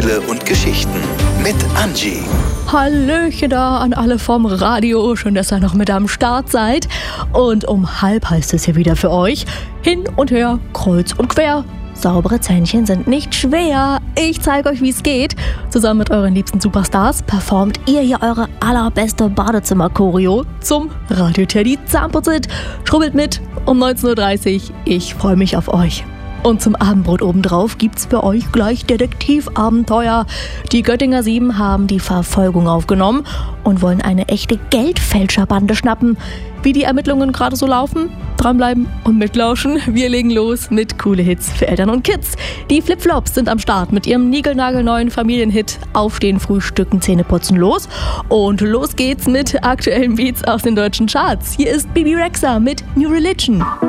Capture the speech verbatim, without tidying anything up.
Hörspiele und Geschichten mit Angie. Hallöchen da an alle vom Radio. Schön, dass ihr noch mit am Start seid. Und um halb heißt es hier wieder für euch: hin und her, kreuz und quer. Saubere Zähnchen sind nicht schwer. Ich zeige euch, wie es geht. Zusammen mit euren liebsten Superstars performt ihr hier eure allerbeste Badezimmer-Choreo zum Radio Teddy Zahnputzit. Schrubbelt mit um neunzehn Uhr dreißig. Ich freue mich auf euch. Und zum Abendbrot obendrauf gibt's für euch gleich Detektivabenteuer. Die Göttinger Sieben haben die Verfolgung aufgenommen und wollen eine echte Geldfälscherbande schnappen. Wie die Ermittlungen gerade so laufen? Dranbleiben und mitlauschen. Wir legen los mit coole Hits für Eltern und Kids. Die Flipflops sind am Start mit ihrem niegelnagelneuen Familienhit Aufstehen, Frühstücken, Zähneputzen los. Und los geht's mit aktuellen Beats aus den deutschen Charts. Hier ist Bibi Rexha mit New Religion.